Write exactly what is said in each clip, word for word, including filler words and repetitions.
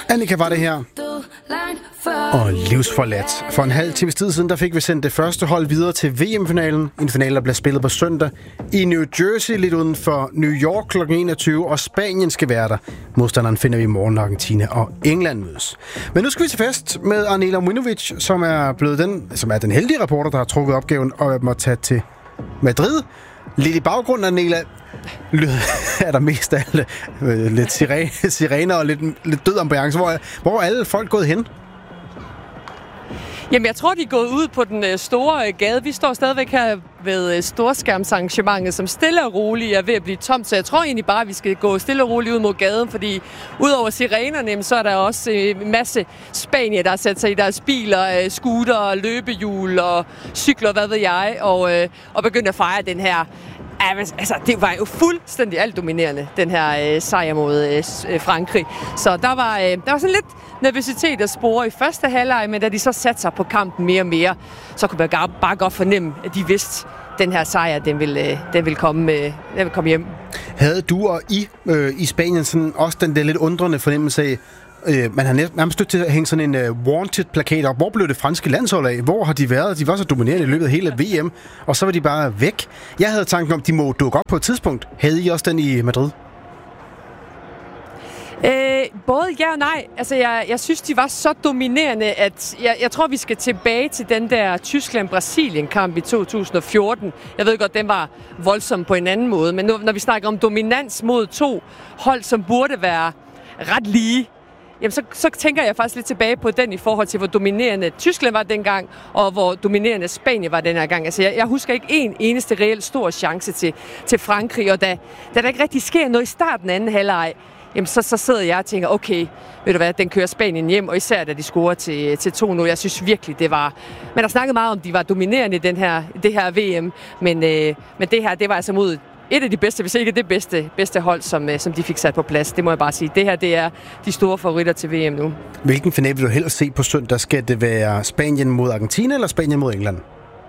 Annika var det her. Og livsforladt. For en halv times tid siden, der fik vi sendt det første hold videre til V M-finalen. En finale, der bliver spillet på søndag i New Jersey, lidt uden for New York klokken enogtyve, og Spanien skal være der. Modstanderen finder vi i morgen, når Argentina og England mødes. Men nu skal vi til fest med Arnela Mujnovic, som er blevet den, som er den heldige reporter, der har trukket opgaven og må tage til Madrid. Lidt i baggrunden, Arnela, er der mest af alle øh, lidt sirene, sirener og lidt, lidt død ambiance. Hvor er, hvor er alle folk gået hen? Jamen, jeg tror, de er gået ud på den øh, store øh, gade. Vi står stadigvæk her ved øh, storskærmsarrangementet, som stille og roligt er ved at blive tomt. Så jeg tror egentlig bare, at vi skal gå stille og roligt ud mod gaden, fordi udover sirenerne, så er der også øh, en masse spanier, der har sat sig i deres biler, øh, scooter, løbehjul og cykler, hvad ved jeg, og, øh, og begynder at fejre den her. Altså, det var jo fuldstændig altdominerende, den her øh, sejr mod øh, Frankrig. Så der var, øh, der var sådan lidt nervøsitet at spore i første halvleg, men da de så satte sig på kampen mere og mere, så kunne man bare godt fornemme, at de vidste, at den her sejr, den ville, øh, den ville, komme, øh, den ville komme hjem. Havde du og I øh, i Spanien sådan også den der lidt undrende fornemmelse af, Øh, man har nærmest stødt til at hænge sådan en uh, wanted-plakat op. Hvor blev det franske landshold af? Hvor har de været? De var så dominerende i løbet af hele V M, og så var de bare væk. Jeg havde tanken om, de må dukke op på et tidspunkt. Havde I også den i Madrid? Øh, både ja og nej. Altså, jeg, jeg synes, de var så dominerende, at jeg, jeg tror, vi skal tilbage til den der Tyskland-Brasilien-kamp i to tusind og fjorten. Jeg ved godt, den var voldsom på en anden måde, men nu, når vi snakker om dominans mod to hold, som burde være ret lige, jamen så, så tænker jeg faktisk lidt tilbage på den i forhold til, hvor dominerende Tyskland var dengang, og hvor dominerende Spanien var den her gang. Altså, jeg, jeg husker ikke en eneste reelt stor chance til, til Frankrig, og da, da der ikke rigtig sker noget i starten af anden halvleg, jamen så, så sidder jeg og tænker, okay, ved du hvad, den kører Spanien hjem, og især da de scorer til, til to nul. Jeg synes virkelig, det var... Man har snakket meget om, de var dominerende i den her, det her V M, men, øh, men det her, det var altså mod et af de bedste, hvis ikke det bedste, bedste hold, som, som de fik sat på plads. Det må jeg bare sige. Det her, det er de store favoritter til V M nu. Hvilken finale vil du helst se på søndag? Skal det være Spanien mod Argentina, eller Spanien mod England?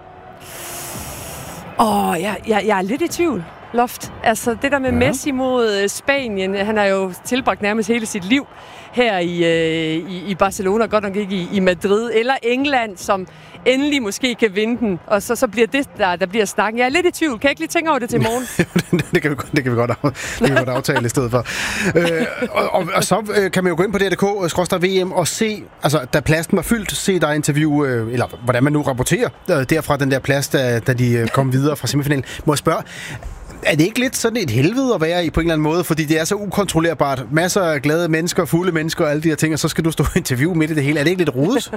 Åh, oh, jeg, jeg, jeg er lidt i tvivl, Loft. Altså, det der med ja. Messi mod Spanien, han har jo tilbragt nærmest hele sit liv her i, øh, i, i Barcelona, godt nok ikke i, i Madrid, eller England, som endelig måske kan vinde den, og så, så bliver det, der, der bliver snakken. Jeg er lidt i tvivl. Kan jeg ikke lige tænke over det til morgen? det, kan vi, det kan vi godt, det kan vi godt aftale i stedet for. øh, og, og, og så øh, kan man jo gå ind på D R punktum D K skråstreg V M og se, altså da pladsen var fyldt, se dig interview, øh, eller hvordan man nu rapporterer øh, derfra den der plads, da, da de øh, kom videre fra semifinalen. Må jeg spørge, er det ikke lidt sådan et helvede at være i på en eller anden måde, fordi det er så ukontrollerbart? Masser af glade mennesker, fulde mennesker og alle de her ting, og så skal du stå og interviewe midt i det hele. Er det ikke lidt rodet?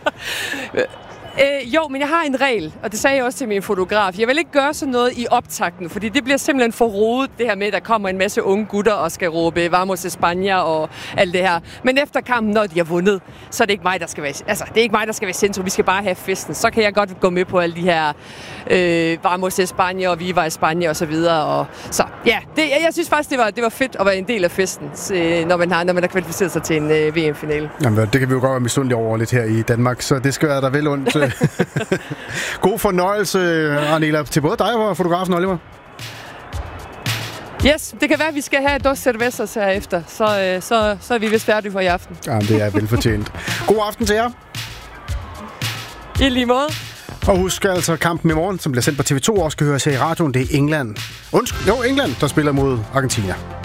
Øh, jo, men jeg har en regel, og det sagde jeg også til min fotograf. Jeg vil ikke gøre sådan noget i optakten, fordi det bliver simpelthen for rodet, det her med, at der kommer en masse unge gutter og skal råbe Vamos España og alt det her. Men efter kampen, når de har vundet, så er det ikke mig, der skal være, altså, det er ikke mig, der skal være centrum. Vi skal bare have festen. Så kan jeg godt gå med på alle de her øh, Vamos España og Viva España og så videre. Og, så ja, det, jeg synes faktisk, det var, det var fedt at være en del af festen, når man har, når man har kvalificeret sig til en øh, V M-finale. Jamen, det kan vi jo godt være misundelige over lidt her i Danmark, så det skal være der vel ondt. God fornøjelse, Arnela, til både dig og fotografen Oliver. Yes, det kan være, at vi skal have dos cervezas herefter, så, så, så er vi vist færdige for i aften. Ja, det er velfortjent. God aften til jer. I lige måde. Og husk altså, kampen i morgen, som bliver sendt på T V to, også skal høres her i radioen, det er England. Undskyld, jo, England, der spiller mod Argentina.